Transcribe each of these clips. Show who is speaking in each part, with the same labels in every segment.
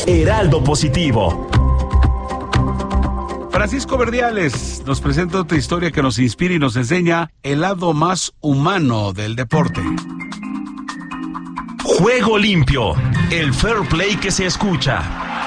Speaker 1: Heraldo Positivo.
Speaker 2: Francisco Verdiales nos presenta otra historia que nos inspira y nos enseña el lado más humano del deporte.
Speaker 1: Juego limpio, el fair play que se escucha.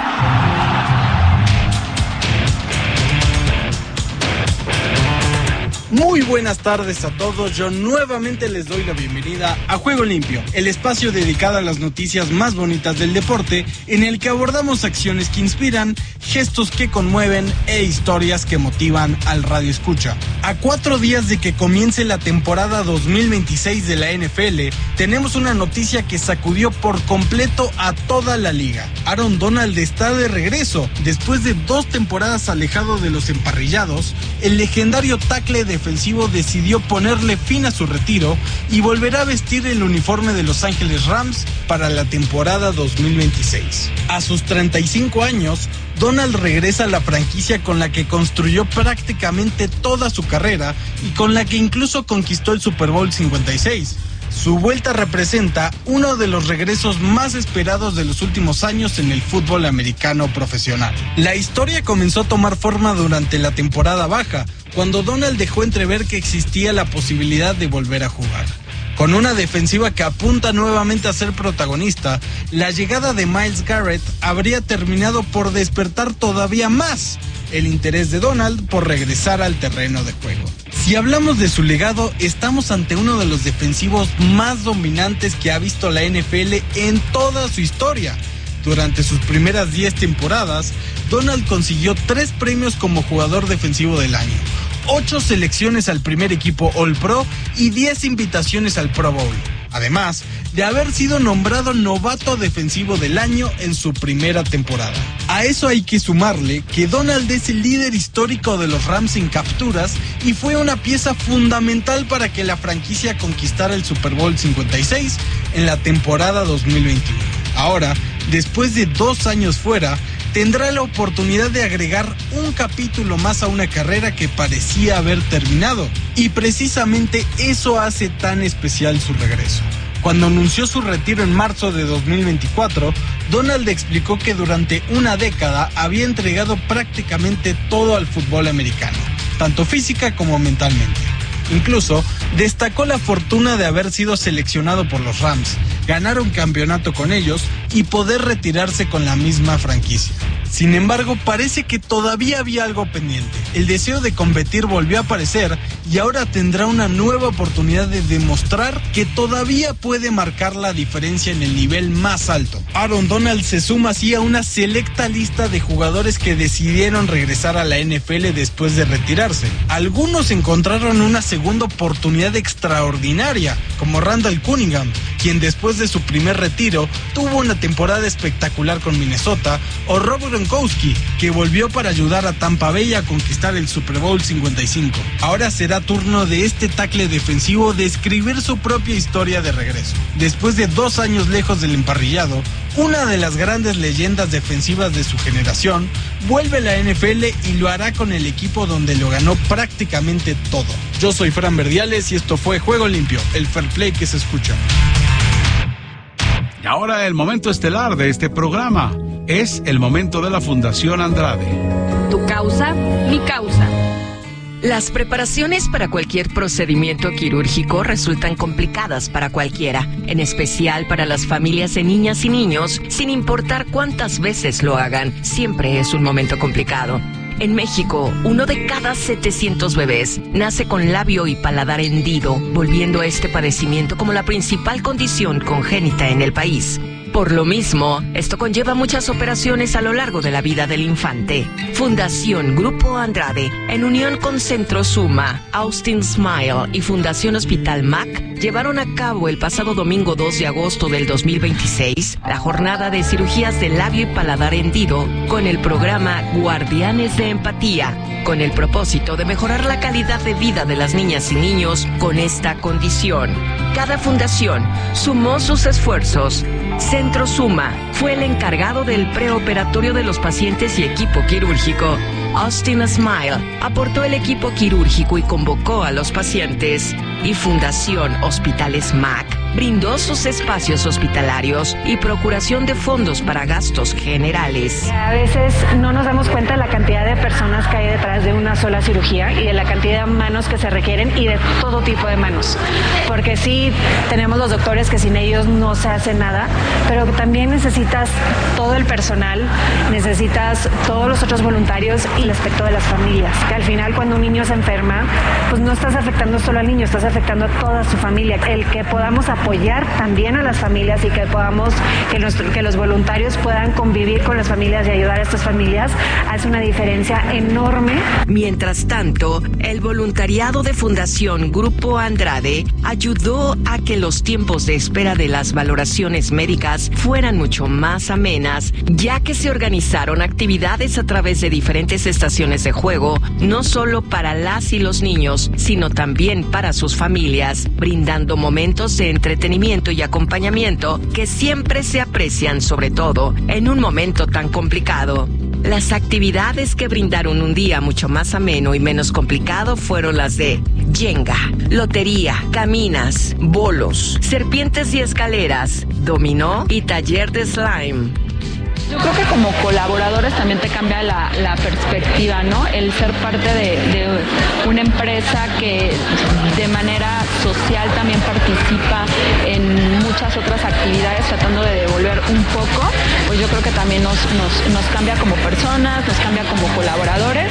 Speaker 3: Muy buenas tardes a todos, yo nuevamente les doy la bienvenida a Juego Limpio, el espacio dedicado a las noticias más bonitas del deporte, en el que abordamos acciones que inspiran, gestos que conmueven e historias que motivan al radioescucha. A 4 días de que comience la temporada 2026 de la NFL, tenemos una noticia que sacudió por completo a toda la liga. Aaron Donald está de regreso. Después de 2 temporadas alejado de los emparrillados, el legendario tackle defensivo decidió ponerle fin a su retiro y volverá a vestir el uniforme de Los Ángeles Rams para la temporada 2026. A sus 35 años, Donald regresa a la franquicia con la que construyó prácticamente toda su carrera y con la que incluso conquistó el Super Bowl 56. Su vuelta representa uno de los regresos más esperados de los últimos años en el fútbol americano profesional. La historia comenzó a tomar forma durante la temporada baja, cuando Donald dejó entrever que existía la posibilidad de volver a jugar. Con una defensiva que apunta nuevamente a ser protagonista, la llegada de Myles Garrett habría terminado por despertar todavía más el interés de Donald por regresar al terreno de juego. Si hablamos de su legado, estamos ante uno de los defensivos más dominantes que ha visto la NFL en toda su historia. Durante sus primeras 10 temporadas, Donald consiguió 3 premios como jugador defensivo del año, 8 selecciones al primer equipo All-Pro y 10 invitaciones al Pro Bowl, además de haber sido nombrado novato defensivo del año en su primera temporada. A eso hay que sumarle que Donald es el líder histórico de los Rams en capturas y fue una pieza fundamental para que la franquicia conquistara el Super Bowl 56 en la temporada 2021. Ahora, después de 2 años fuera, tendrá la oportunidad de agregar un capítulo más a una carrera que parecía haber terminado. Y precisamente eso hace tan especial su regreso. Cuando anunció su retiro en marzo de 2024, Donald explicó que durante una década había entregado prácticamente todo al fútbol americano, tanto física como mentalmente. Incluso destacó la fortuna de haber sido seleccionado por los Rams, ganar un campeonato con ellos y poder retirarse con la misma franquicia. Sin embargo, parece que todavía había algo pendiente. El deseo de competir volvió a aparecer y ahora tendrá una nueva oportunidad de demostrar que todavía puede marcar la diferencia en el nivel más alto. Aaron Donald se suma así a una selecta lista de jugadores que decidieron regresar a la NFL después de retirarse. Algunos encontraron una segunda oportunidad extraordinaria, como Randall Cunningham, quien después de su primer retiro tuvo una temporada espectacular con Minnesota, o Rob Gronkowski, que volvió para ayudar a Tampa Bay a conquistar el Super Bowl 55. Ahora será turno de este tackle defensivo de escribir su propia historia de regreso. Después de 2 años lejos del emparrillado, una de las grandes leyendas defensivas de su generación vuelve a la NFL y lo hará con el equipo donde lo ganó prácticamente todo. Yo soy Fran Verdiales y esto fue Juego Limpio, el fair play que se escucha.
Speaker 2: Y ahora el momento estelar de este programa es el momento de la Fundación Andrade.
Speaker 4: Tu causa, mi causa. Las preparaciones para cualquier procedimiento quirúrgico resultan complicadas para cualquiera, en especial para las familias de niñas y niños, sin importar cuántas veces lo hagan, siempre es un momento complicado. En México, 1 de cada 700 bebés nace con labio y paladar hendido, volviendo a este padecimiento como la principal condición congénita en el país. Por lo mismo, esto conlleva muchas operaciones a lo largo de la vida del infante. Fundación Grupo Andrade, en unión con Centro Suma, Austin Smile y Fundación Hospital MAC, llevaron a cabo el pasado domingo 2 de agosto del 2026 la jornada de cirugías de labio y paladar hendido con el programa Guardianes de Empatía, con el propósito de mejorar la calidad de vida de las niñas y niños con esta condición. Cada fundación sumó sus esfuerzos. Centro Suma fue el encargado del preoperatorio de los pacientes y equipo quirúrgico. Austin Smile aportó el equipo quirúrgico y convocó a los pacientes. Y Fundación Hospitales MAC brindó sus espacios hospitalarios y procuración de fondos para gastos generales.
Speaker 5: A veces no nos damos cuenta de la cantidad de personas que hay detrás de una sola cirugía y de la cantidad de manos que se requieren y de todo tipo de manos. Porque sí, tenemos los doctores que sin ellos no se hace nada, pero también necesitas todo el personal, necesitas todos los otros voluntarios y el aspecto de las familias. Que al final cuando un niño se enferma, pues no estás afectando solo al niño, estás afectando a toda su familia. El que podamos apoyar también a las familias y que podamos, que los voluntarios puedan convivir con las familias y ayudar a estas familias, hace una diferencia enorme.
Speaker 4: Mientras tanto, el voluntariado de Fundación Grupo Andrade ayudó a que los tiempos de espera de las valoraciones médicas fueran mucho más amenas, ya que se organizaron actividades a través de diferentes estaciones de juego, no solo para las y los niños, sino también para sus familias, brindando momentos de entretenimiento y acompañamiento que siempre se aprecian, sobre todo en un momento tan complicado. Las actividades que brindaron un día mucho más ameno y menos complicado fueron las de Jenga, lotería, caminas, bolos, serpientes y escaleras, dominó y taller de slime.
Speaker 6: Yo creo que como colaboradores también te cambia la perspectiva, ¿no? El ser parte de una empresa que de manera social también participa en muchas otras actividades tratando de devolver un poco, pues yo creo que también nos cambia como personas, nos cambia como colaboradores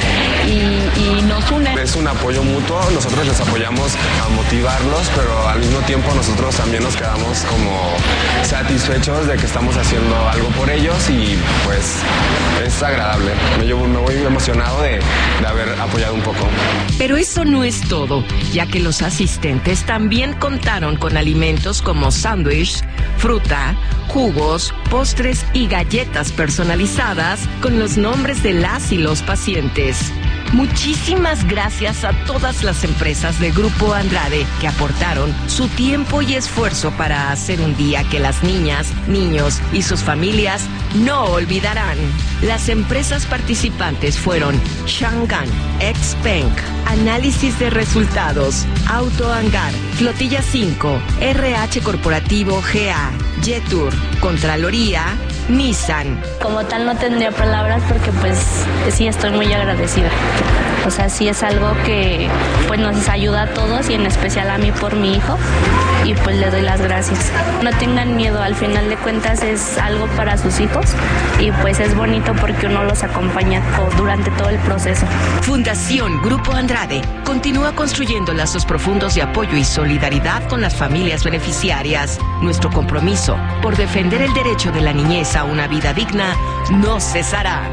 Speaker 6: y nos une.
Speaker 7: Es un apoyo mutuo, nosotros les apoyamos a motivarlos, pero al mismo tiempo nosotros también nos quedamos como satisfechos de que estamos haciendo algo por ellos y pues es agradable. Me voy emocionado de haber apoyado un poco.
Speaker 4: Pero eso no es todo, ya que los asistentes también contaron con alimentos como sándwich, fruta, jugos, postres y galletas personalizadas con los nombres de las y los pacientes. Muchísimas gracias a todas las empresas de Grupo Andrade que aportaron su tiempo y esfuerzo para hacer un día que las niñas, niños y sus familias no olvidarán. Las empresas participantes fueron Shangan, Xpeng, Análisis de Resultados, Auto Hangar, Flotilla 5, RH Corporativo GA, Jetour, Contraloría, Nissan.
Speaker 8: Como tal no tendría palabras porque pues sí estoy muy agradecida. O sea, sí es algo que pues nos ayuda a todos y en especial a mí por mi hijo y pues le doy las gracias. No tengan miedo, al final de cuentas es algo para sus hijos y pues es bonito porque uno los acompaña durante todo el proceso.
Speaker 4: Fundación Grupo Andrade continúa construyendo lazos profundos de apoyo y solidaridad con las familias beneficiarias. Nuestro compromiso por defender el derecho de la niñez a una vida digna no cesará.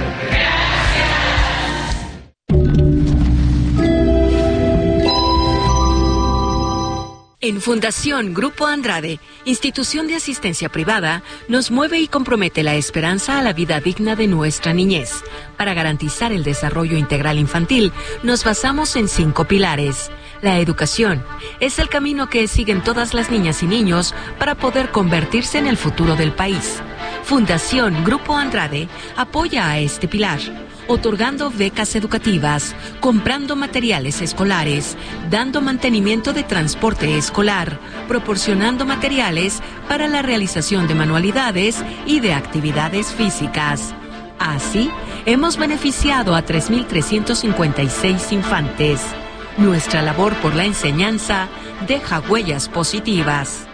Speaker 4: En Fundación Grupo Andrade, institución de asistencia privada, nos mueve y compromete la esperanza a la vida digna de nuestra niñez. Para garantizar el desarrollo integral infantil, nos basamos en 5 pilares. La educación es el camino que siguen todas las niñas y niños para poder convertirse en el futuro del país. Fundación Grupo Andrade apoya a este pilar, otorgando becas educativas, comprando materiales escolares, dando mantenimiento de transporte escolar, proporcionando materiales para la realización de manualidades y de actividades físicas. Así, hemos beneficiado a 3.356 infantes. Nuestra labor por la enseñanza deja huellas positivas.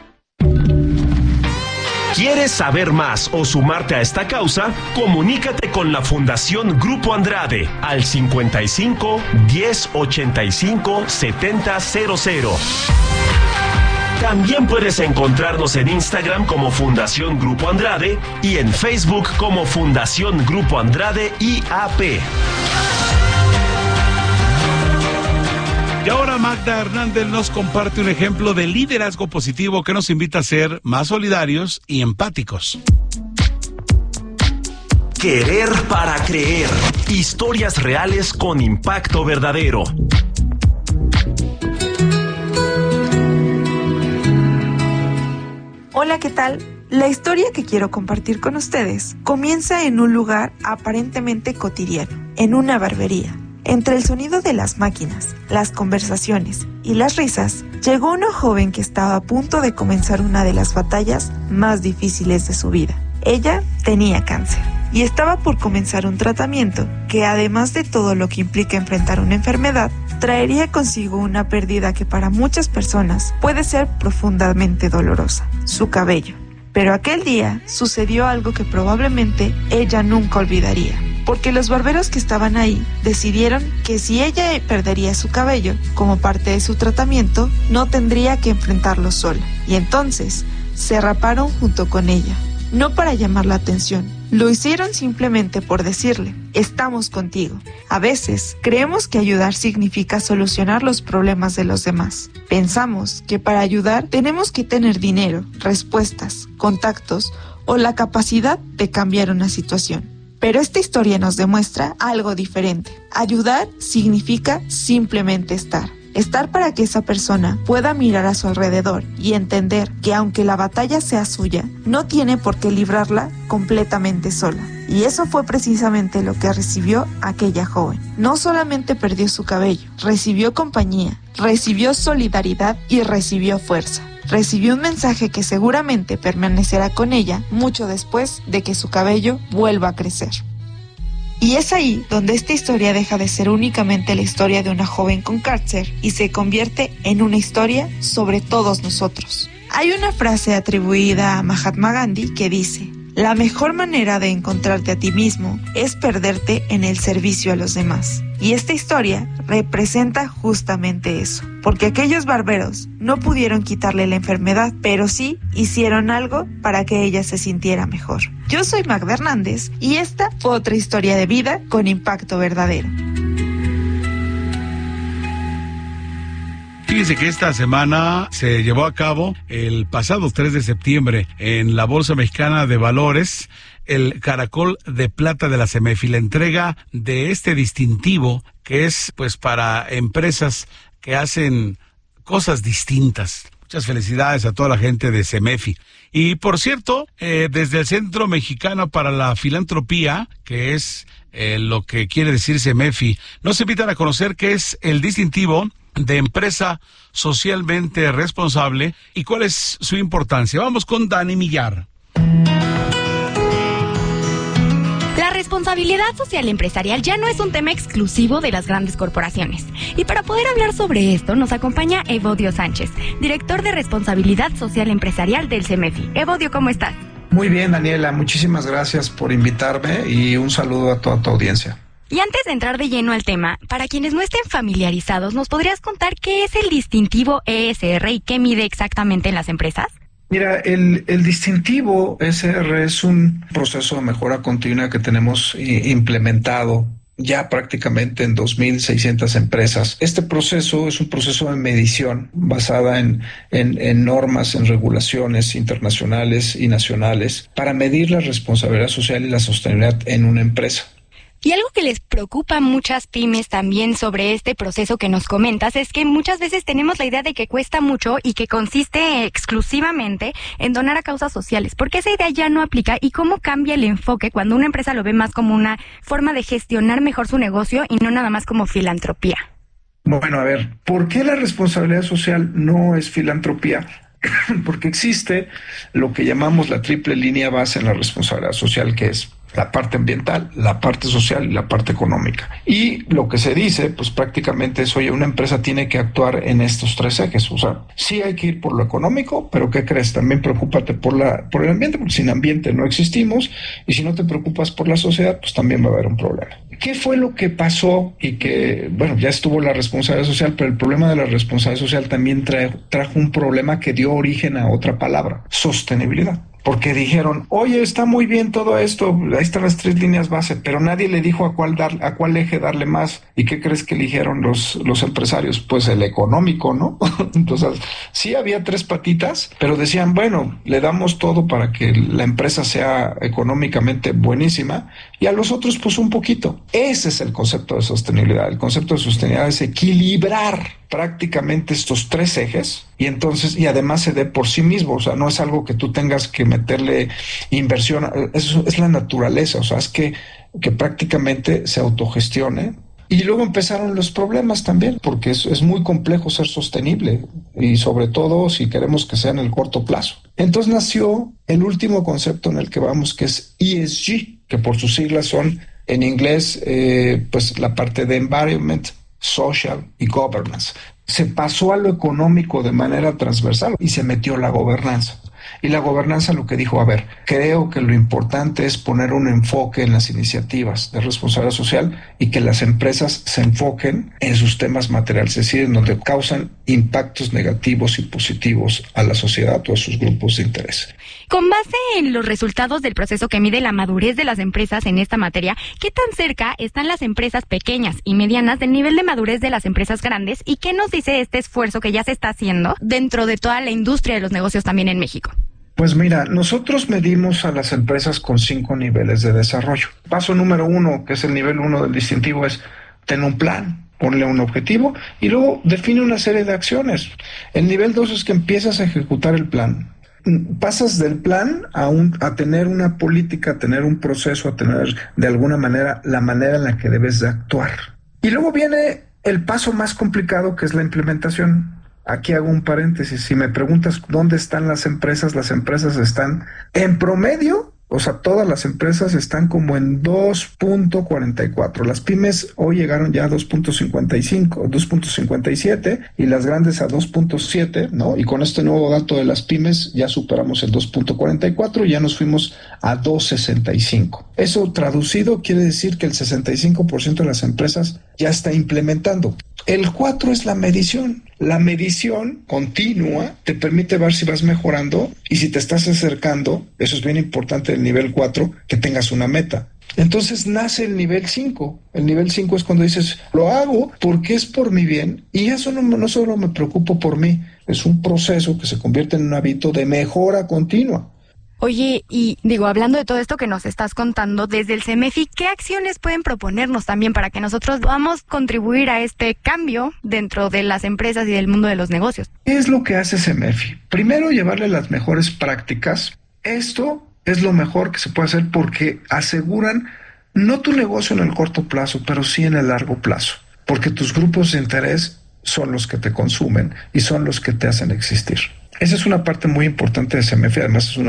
Speaker 1: ¿Quieres saber más o sumarte a esta causa? Comunícate con la Fundación Grupo Andrade al 55 10 85 70 00. También puedes encontrarnos en Instagram como Fundación Grupo Andrade y en Facebook como Fundación Grupo Andrade IAP.
Speaker 2: Y ahora Magda Hernández nos comparte un ejemplo de liderazgo positivo que nos invita a ser más solidarios y empáticos.
Speaker 1: Querer para creer. Historias reales con impacto verdadero.
Speaker 9: Hola, ¿qué tal? La historia que quiero compartir con ustedes comienza en un lugar aparentemente cotidiano, en una barbería. Entre el sonido de las máquinas, las conversaciones y las risas, llegó una joven que estaba a punto de comenzar una de las batallas más difíciles de su vida. Ella tenía cáncer y estaba por comenzar un tratamiento que, además de todo lo que implica enfrentar una enfermedad, traería consigo una pérdida que para muchas personas puede ser profundamente dolorosa: su cabello. Pero aquel día sucedió algo que probablemente ella nunca olvidaría, porque los barberos que estaban ahí decidieron que si ella perdería su cabello como parte de su tratamiento, no tendría que enfrentarlo sola, y entonces se raparon junto con ella. No para llamar la atención, lo hicieron simplemente por decirle: estamos contigo. A veces creemos que ayudar significa solucionar los problemas de los demás. Pensamos que para ayudar tenemos que tener dinero, respuestas, contactos o la capacidad de cambiar una situación. Pero esta historia nos demuestra algo diferente. Ayudar significa simplemente estar. Estar para que esa persona pueda mirar a su alrededor y entender que aunque la batalla sea suya, no tiene por qué librarla completamente sola. Y eso fue precisamente lo que recibió aquella joven. No solamente perdió su cabello, recibió compañía, recibió solidaridad y recibió fuerza. Recibió un mensaje que seguramente permanecerá con ella mucho después de que su cabello vuelva a crecer. Y es ahí donde esta historia deja de ser únicamente la historia de una joven con cáncer y se convierte en una historia sobre todos nosotros. Hay una frase atribuida a Mahatma Gandhi que dice: la mejor manera de encontrarte a ti mismo es perderte en el servicio a los demás. Y esta historia representa justamente eso, porque aquellos barberos no pudieron quitarle la enfermedad, pero sí hicieron algo para que ella se sintiera mejor. Yo soy Magda Hernández y esta fue otra historia de vida con impacto verdadero.
Speaker 2: Fíjense que esta semana se llevó a cabo el pasado 3 de septiembre en la Bolsa Mexicana de Valores el Caracol de Plata de la CEMEFI, la entrega de este distintivo que es pues para empresas que hacen cosas distintas. Muchas felicidades a toda la gente de CEMEFI. Y por cierto, desde el Centro Mexicano para la Filantropía, que es lo que quiere decir CEMEFI, nos invitan a conocer qué es el distintivo de empresa socialmente responsable y cuál es su importancia. Vamos con Dani Millar.
Speaker 10: La responsabilidad social empresarial ya no es un tema exclusivo de las grandes corporaciones. Y para poder hablar sobre esto nos acompaña Evodio Sánchez, director de Responsabilidad Social Empresarial del CEMEFI. Evodio, ¿cómo estás?
Speaker 11: Muy bien, Daniela, muchísimas gracias por invitarme y un saludo a toda tu audiencia.
Speaker 10: Y antes de entrar de lleno al tema, para quienes no estén familiarizados, ¿nos podrías contar qué es el distintivo ESR y qué mide exactamente en las empresas?
Speaker 11: Mira, el distintivo ESR es un proceso de mejora continua que tenemos implementado ya prácticamente en 2.600 empresas. Este proceso es un proceso de medición basada en normas, en regulaciones internacionales y nacionales para medir la responsabilidad social y la sostenibilidad en una empresa.
Speaker 10: Y algo que les preocupa a muchas pymes también sobre este proceso que nos comentas es que muchas veces tenemos la idea de que cuesta mucho y que consiste exclusivamente en donar a causas sociales. ¿Por qué esa idea ya no aplica y cómo cambia el enfoque cuando una empresa lo ve más como una forma de gestionar mejor su negocio y no nada más como filantropía?
Speaker 11: Bueno, a ver, ¿por qué la responsabilidad social no es filantropía? Porque existe lo que llamamos la triple línea base en la responsabilidad social, que es la parte ambiental, la parte social y la parte económica. Y lo que se dice, pues prácticamente es, oye, una empresa tiene que actuar en estos tres ejes. O sea, sí hay que ir por lo económico, pero ¿qué crees? También preocúpate por el ambiente, porque sin ambiente no existimos, y si no te preocupas por la sociedad, pues también va a haber un problema. ¿Qué fue lo que pasó? Y que, bueno, ya estuvo la responsabilidad social, pero el problema de la responsabilidad social también trajo un problema que dio origen a otra palabra: sostenibilidad. Porque dijeron, oye, está muy bien todo esto, ahí están las tres líneas base, pero nadie le dijo a cuál eje darle más. ¿Y qué crees que eligieron los empresarios? Pues el económico, ¿no? Entonces, sí había tres patitas, pero decían, bueno, le damos todo para que la empresa sea económicamente buenísima, y a los otros pues un poquito. Ese es el concepto de sostenibilidad. El concepto de sostenibilidad es equilibrar prácticamente estos tres ejes, y además se dé por sí mismo. O sea, no es algo que tú tengas que meterle inversión, eso es la naturaleza. O sea, es que prácticamente se autogestione Y luego empezaron los problemas también, porque es muy complejo ser sostenible, y sobre todo si queremos que sea en el corto plazo. Entonces nació el último concepto en el que vamos, que es ESG, que por sus siglas son, en inglés, pues la parte de Environment, Social y Governance. Se pasó a lo económico de manera transversal y se metió la gobernanza. Y la gobernanza lo que dijo, a ver, creo que lo importante es poner un enfoque en las iniciativas de responsabilidad social y que las empresas se enfoquen en sus temas materiales, es decir, en donde causan impactos negativos y positivos a la sociedad o a sus grupos de interés.
Speaker 10: Con base en los resultados del proceso que mide la madurez de las empresas en esta materia, ¿qué tan cerca están las empresas pequeñas y medianas del nivel de madurez de las empresas grandes? ¿Y qué nos dice este esfuerzo que ya se está haciendo dentro de toda la industria de los negocios también en México?
Speaker 11: Pues mira, nosotros medimos a las empresas con 5 niveles de desarrollo. Paso número 1, que es el nivel 1 del distintivo, es tener un plan, ponle un objetivo y luego define una serie de acciones. El nivel 2 es que empiezas a ejecutar el plan. Pasas del plan a tener una política, a tener un proceso, a tener de alguna manera la manera en la que debes de actuar. Y luego viene el paso más complicado, que es la implementación. Aquí hago un paréntesis. Si me preguntas dónde están las empresas están en promedio, o sea, todas las empresas están como en 2.44. Las pymes hoy llegaron ya a 2.55, 2.57 y las grandes a 2.7, ¿no? Y con este nuevo dato de las pymes ya superamos el 2.44 y ya nos fuimos a 2.65. Eso traducido quiere decir que el 65% de las empresas ya está implementando. El 4 es la medición. La medición continua te permite ver si vas mejorando y si te estás acercando, eso es bien importante del nivel 4, que tengas una meta. Entonces nace el nivel 5. El nivel 5 es cuando dices, lo hago porque es por mi bien y eso no solo me preocupo por mí, es un proceso que se convierte en un hábito de mejora continua.
Speaker 10: Oye, y hablando de todo esto que nos estás contando, desde el CEMEFI, ¿qué acciones pueden proponernos también para que nosotros podamos contribuir a este cambio dentro de las empresas y del mundo de los negocios?
Speaker 11: ¿Qué es lo que hace CEMEFI? Primero, llevarle las mejores prácticas. Esto es lo mejor que se puede hacer porque aseguran no tu negocio en el corto plazo, pero sí en el largo plazo, porque tus grupos de interés son los que te consumen y son los que te hacen existir. Esa es una parte muy importante de CEMEFI, además es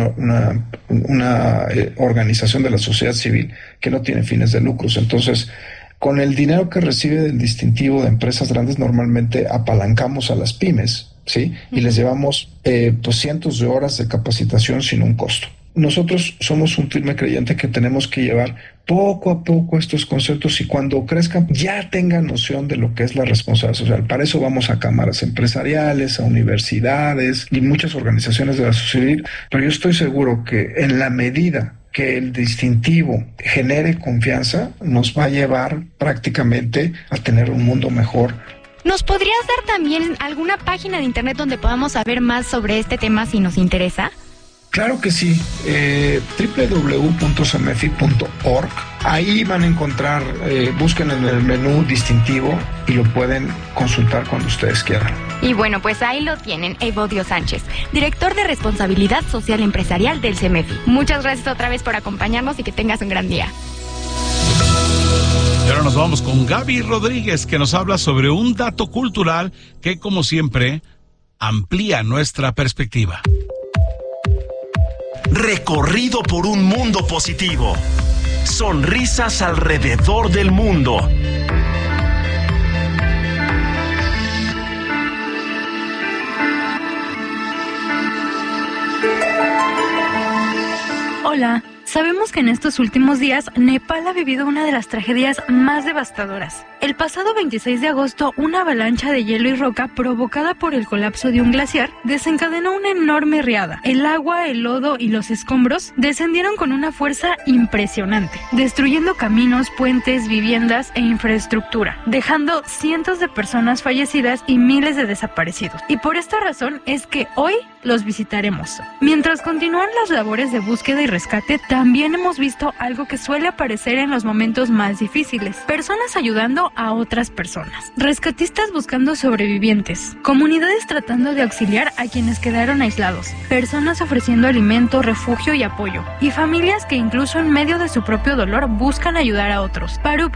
Speaker 11: una organización de la sociedad civil que no tiene fines de lucros. Entonces, con el dinero que recibe del distintivo de empresas grandes, normalmente apalancamos a las pymes, ¿sí? Y les llevamos pues cientos de horas de capacitación sin un costo. Nosotros somos un firme creyente que tenemos que llevar poco a poco estos conceptos y cuando crezcan ya tengan noción de lo que es la responsabilidad social. Para eso vamos a cámaras empresariales, a universidades y muchas organizaciones de la sociedad civil, pero yo estoy seguro que en la medida que el distintivo genere confianza, nos va a llevar prácticamente a tener un mundo mejor.
Speaker 10: ¿Nos podrías dar también alguna página de internet donde podamos saber más sobre este tema si nos interesa?
Speaker 11: Claro que sí, www.cemefi.org. Ahí van a encontrar, busquen en el menú distintivo y lo pueden consultar cuando ustedes quieran.
Speaker 10: Y bueno, pues ahí lo tienen, Evodio Sánchez, director de Responsabilidad Social Empresarial del CEMEFI. Muchas gracias otra vez por acompañarnos y que tengas un gran día.
Speaker 2: Y ahora nos vamos con Gaby Rodríguez, que nos habla sobre un dato cultural que, como siempre, amplía nuestra perspectiva.
Speaker 1: Recorrido por un mundo positivo. Sonrisas alrededor del mundo.
Speaker 12: Hola. Sabemos que en estos últimos días Nepal ha vivido una de las tragedias más devastadoras. El pasado 26 de agosto, una avalancha de hielo y roca provocada por el colapso de un glaciar desencadenó una enorme riada. El agua, el lodo y los escombros descendieron con una fuerza impresionante, destruyendo caminos, puentes, viviendas e infraestructura, dejando cientos de personas fallecidas y miles de desaparecidos. Y por esta razón es que hoy los visitaremos. Mientras continúan las labores de búsqueda y rescate, también hemos visto algo que suele aparecer en los momentos más difíciles. Personas ayudando a otras personas. Rescatistas buscando sobrevivientes. Comunidades tratando de auxiliar a quienes quedaron aislados. Personas ofreciendo alimento, refugio y apoyo. Y familias que incluso en medio de su propio dolor buscan ayudar a otros. Parupkar,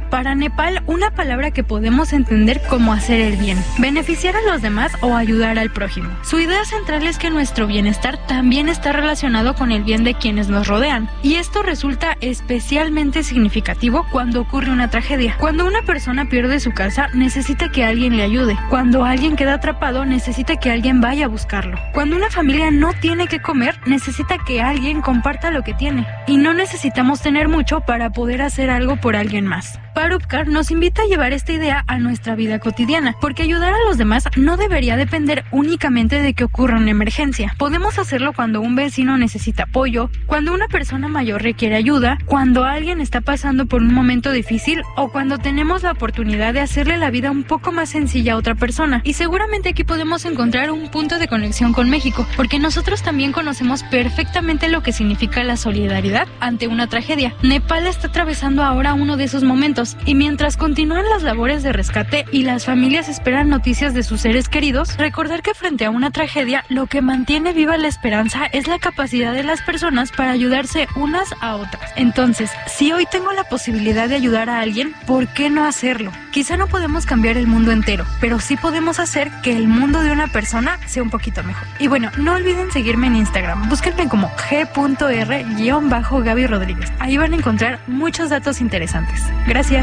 Speaker 12: Para Nepal, una palabra que podemos entender como hacer el bien, beneficiar a los demás o ayudar al prójimo. Su idea central es que nuestro bienestar también está relacionado con el bien de quienes nos rodean, y esto resulta especialmente significativo cuando ocurre una tragedia. Cuando una persona pierde su casa, necesita que alguien le ayude. Cuando alguien queda atrapado, necesita que alguien vaya a buscarlo. Cuando una familia no tiene que comer, necesita que alguien comparta lo que tiene. Y no necesitamos tener mucho para poder hacer algo por alguien más. Parupkar nos invita a llevar esta idea a nuestra vida cotidiana, porque ayudar a los demás no debería depender únicamente de que ocurra una emergencia. Podemos hacerlo cuando un vecino necesita apoyo, cuando una persona mayor requiere ayuda, cuando alguien está pasando por un momento difícil o cuando tenemos la oportunidad de hacerle la vida un poco más sencilla a otra persona. Y seguramente aquí podemos encontrar un punto de conexión con México, porque nosotros también conocemos perfectamente lo que significa la solidaridad ante una tragedia. Nepal está atravesando ahora uno de esos momentos, y mientras continúan las labores de rescate y las familias esperan noticias de sus seres queridos, recordar que frente a una tragedia lo que mantiene viva la esperanza es la capacidad de las personas para ayudarse unas a otras. Entonces, si hoy tengo la posibilidad de ayudar a alguien, ¿por qué no hacerlo? Quizá no podemos cambiar el mundo entero, pero sí podemos hacer que el mundo de una persona sea un poquito mejor. Y bueno, no olviden seguirme en Instagram, búsquenme como g.r_Gaby Rodríguez. Ahí van a encontrar muchos datos interesantes. Gracias.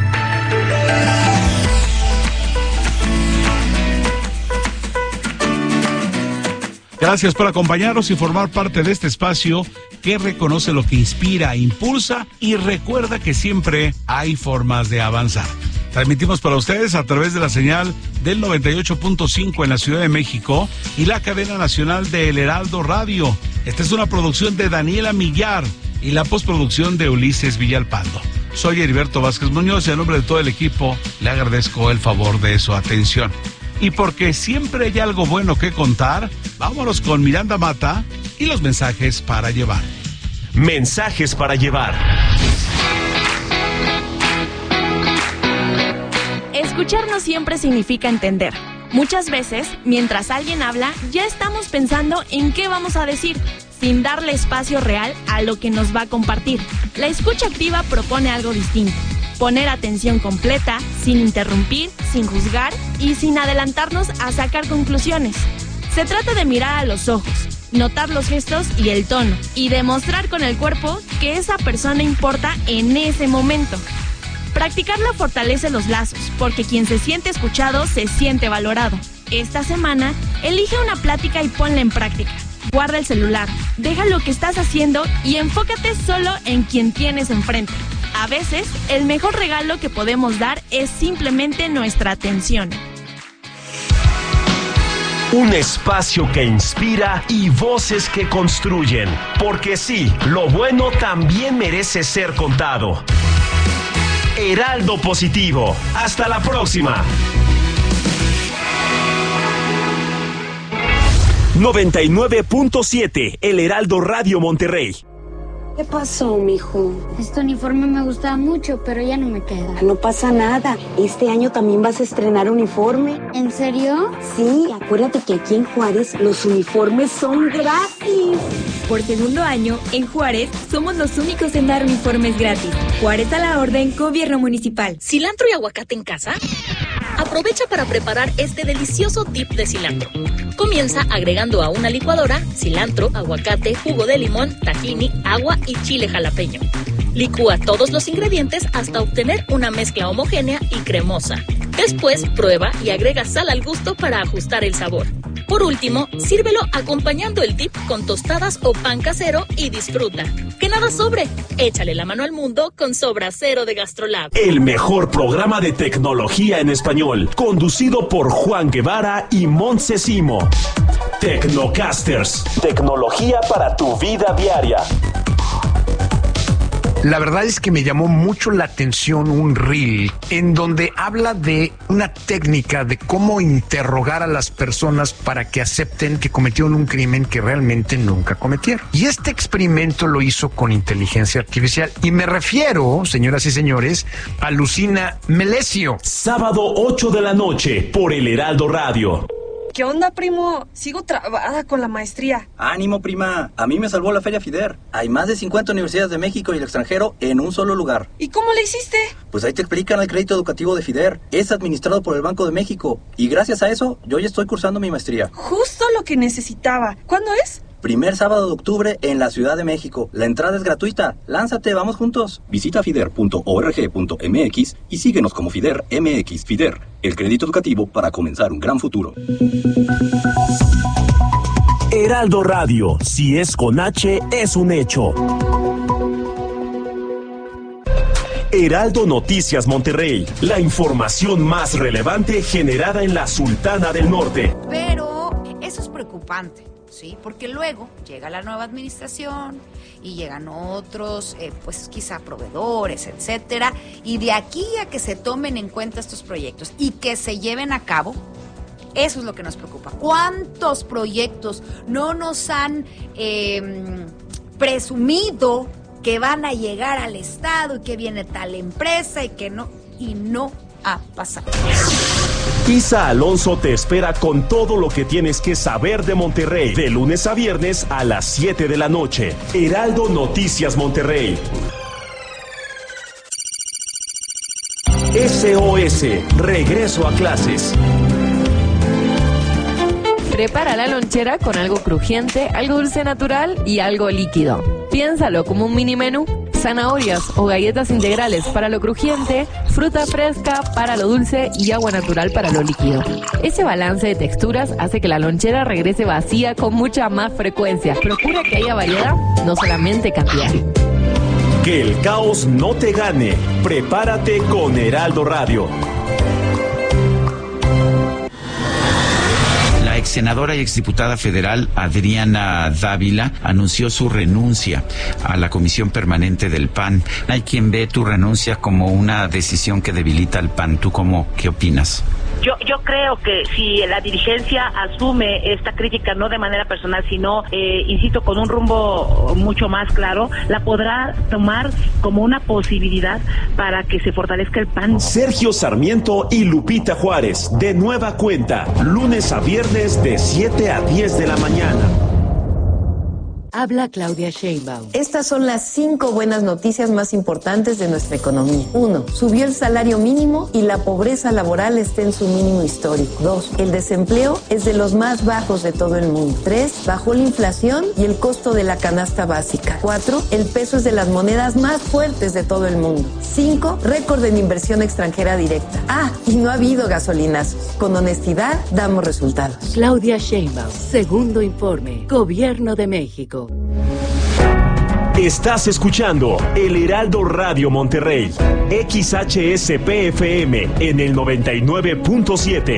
Speaker 2: Gracias por acompañarnos y formar parte de este espacio que reconoce lo que inspira, impulsa y recuerda que siempre hay formas de avanzar. Transmitimos para ustedes a través de la señal del 98.5 en la Ciudad de México y la cadena nacional de El Heraldo Radio. Esta es una producción de Daniela Millar y la postproducción de Ulises Villalpando. Soy Heriberto Vázquez Muñoz y a nombre de todo el equipo le agradezco el favor de su atención. Y porque siempre hay algo bueno que contar, vámonos con Miranda Mata y los mensajes para llevar.
Speaker 1: Mensajes para llevar.
Speaker 13: Escuchar no siempre significa entender. Muchas veces, mientras alguien habla, ya estamos pensando en qué vamos a decir, sin darle espacio real a lo que nos va a compartir. La escucha activa propone algo distinto. Poner atención completa, sin interrumpir, sin juzgar y sin adelantarnos a sacar conclusiones. Se trata de mirar a los ojos, notar los gestos y el tono, y demostrar con el cuerpo que esa persona importa en ese momento. Practicarla fortalece los lazos, porque quien se siente escuchado se siente valorado. Esta semana, elige una plática y ponla en práctica. Guarda el celular, deja lo que estás haciendo y enfócate solo en quien tienes enfrente. A veces, el mejor regalo que podemos dar es simplemente nuestra atención.
Speaker 1: Un espacio que inspira y voces que construyen. Porque sí, lo bueno también merece ser contado. Heraldo Positivo. Hasta la próxima. 99.7 El Heraldo Radio Monterrey.
Speaker 14: ¿Qué pasó, mijo?
Speaker 15: Este uniforme me gustaba mucho, pero ya no me queda.
Speaker 14: No pasa nada. Este año también vas a estrenar uniforme.
Speaker 15: ¿En serio?
Speaker 14: Sí, acuérdate que aquí en Juárez los uniformes son gratis.
Speaker 16: Por segundo año, en Juárez, somos los únicos en dar uniformes gratis. Juárez a la orden, Gobierno Municipal.
Speaker 17: ¿Cilantro y aguacate en casa? Aprovecha para preparar este delicioso dip de cilantro. Comienza agregando a una licuadora cilantro, aguacate, jugo de limón, tahini, agua y chile jalapeño. Licúa todos los ingredientes hasta obtener una mezcla homogénea y cremosa. Después prueba y agrega sal al gusto para ajustar el sabor. Por último, sírvelo acompañando el dip con tostadas o pan casero y disfruta. Que nada sobre. Échale la mano al mundo con Sobra Cero de GastroLab.
Speaker 1: El mejor programa de tecnología en español, conducido por Juan Guevara y Montse Simo. Tecnocasters. Tecnología para tu vida diaria.
Speaker 18: La verdad es que me llamó mucho la atención un reel en donde habla de una técnica de cómo interrogar a las personas para que acepten que cometieron un crimen que realmente nunca cometieron. Y este experimento lo hizo con inteligencia artificial. Y me refiero, señoras y señores, a Lucina Melesio.
Speaker 1: Sábado 8 de la noche por El Heraldo Radio.
Speaker 19: ¿Qué onda, primo? Sigo trabada con la maestría.
Speaker 20: Ánimo, prima. A mí me salvó la Feria FIDER. Hay más de 50 universidades de México y el extranjero en un solo lugar.
Speaker 19: ¿Y cómo le hiciste?
Speaker 20: Pues ahí te explican el crédito educativo de FIDER. Es administrado por el Banco de México. Y gracias a eso, yo ya estoy cursando mi maestría.
Speaker 19: Justo lo que necesitaba. ¿Cuándo es?
Speaker 20: Primer sábado de octubre en la Ciudad de México. La entrada es gratuita. Lánzate, vamos juntos. Visita fider.org.mx y síguenos como FIDER MX. FIDER, el crédito educativo para comenzar un gran futuro.
Speaker 1: Heraldo Radio, si es con H, es un hecho. Heraldo Noticias Monterrey, la información más relevante generada en la Sultana del Norte.
Speaker 21: Pero eso es preocupante. Sí, porque luego llega la nueva administración y llegan otros, pues quizá proveedores, etcétera, y de aquí a que se tomen en cuenta estos proyectos y que se lleven a cabo, eso es lo que nos preocupa. ¿Cuántos proyectos no nos han presumido que van a llegar al Estado y que viene tal empresa y que no ha pasado?
Speaker 1: Isa Alonso te espera con todo lo que tienes que saber de Monterrey, de lunes a viernes a las 7 de la noche. Heraldo Noticias Monterrey. SOS, regreso a clases.
Speaker 22: Prepara la lonchera con algo crujiente, algo dulce natural y algo líquido. Piénsalo como un mini menú. Zanahorias o galletas integrales para lo crujiente, fruta fresca para lo dulce y agua natural para lo líquido. Ese balance de texturas hace que la lonchera regrese vacía con mucha más frecuencia. Procura que haya variedad, no solamente cantidad.
Speaker 1: Que el caos no te gane. Prepárate con Heraldo Radio.
Speaker 23: La exsenadora y exdiputada federal Adriana Dávila anunció su renuncia a la Comisión Permanente del PAN. Hay quien ve tu renuncia como una decisión que debilita al PAN. ¿Tú qué opinas?
Speaker 24: Yo creo que si la dirigencia asume esta crítica no de manera personal, sino, insisto, con un rumbo mucho más claro, la podrá tomar como una posibilidad para que se fortalezca el PAN.
Speaker 1: Sergio Sarmiento y Lupita Juárez, de nueva cuenta, lunes a viernes de 7 a 10 de la mañana.
Speaker 25: Habla Claudia Sheinbaum.
Speaker 26: Estas son las 5 buenas noticias más importantes de nuestra economía. 1. Subió el salario mínimo y la pobreza laboral está en su mínimo histórico. 2. El desempleo es de los más bajos de todo el mundo. 3. Bajó la inflación y el costo de la canasta básica. 4. El peso es de las monedas más fuertes de todo el mundo. 5. Récord en inversión extranjera directa. Y no ha habido gasolinazos. Con honestidad damos resultados.
Speaker 25: Claudia Sheinbaum. Segundo informe. Gobierno de México.
Speaker 1: Estás escuchando El Heraldo Radio Monterrey, XHSPFM en el 99.7.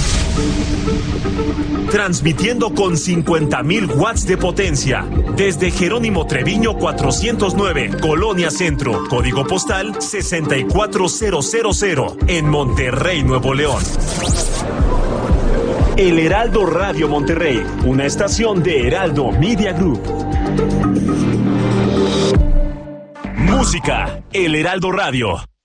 Speaker 1: Transmitiendo con 50,000 watts de potencia desde Jerónimo Treviño 409, Colonia Centro, código postal 64000 en Monterrey, Nuevo León. El Heraldo Radio Monterrey, una estación de Heraldo Media Group. Música, El Heraldo Radio.